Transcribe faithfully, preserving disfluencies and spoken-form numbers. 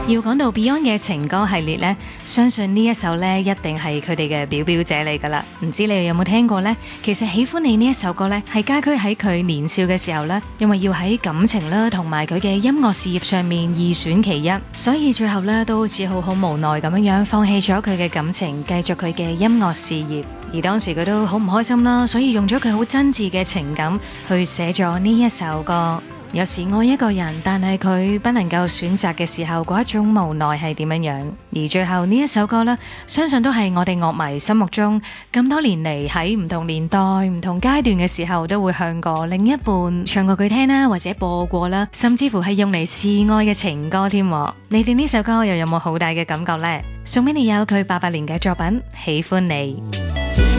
要講到 Beyond 嘅情歌系列呢，相信呢一首呢一定係佢哋嘅表表姐嚟噶啦。唔知你哋有冇聽過呢？其實喜歡你呢一首歌呢，係家駒喺佢年少嘅時候呢，因為要喺感情啦同埋佢嘅音樂事業上面二選其一，所以最後呢都好似好好無奈咁樣樣放棄咗佢嘅感情，繼續佢嘅音樂事業。而當時佢都好唔開心啦，所以用咗佢好真摯嘅情感去寫咗呢一首歌。有時愛一個人，但係佢不能夠選擇嘅時候，嗰一種無奈係點樣樣？而最後呢一首歌呢，相信都係我哋樂迷心目中咁多年嚟喺唔同年代、唔同階段嘅時候，都會向過另一半唱過佢聽啦，或者播過啦，甚至乎係用嚟示愛嘅情歌添。你對呢首歌又有冇好大嘅感覺呢？送俾你有佢八八年嘅作品《喜歡你》。